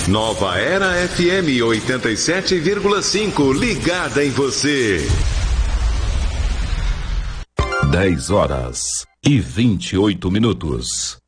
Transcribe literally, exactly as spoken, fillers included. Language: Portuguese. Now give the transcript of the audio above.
Nova Era F M oitenta e sete vírgula cinco, ligada em você. dez horas e vinte e oito minutos.